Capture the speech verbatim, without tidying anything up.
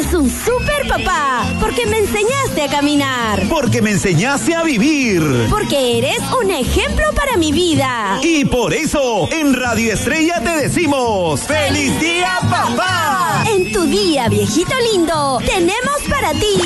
Eres un super papá, porque me enseñaste a caminar. Porque me enseñaste a vivir. Porque eres un ejemplo para mi vida. Y por eso, en Radio Estrella te decimos ¡Feliz Día, Papá! En tu día, viejito lindo, tenemos para ti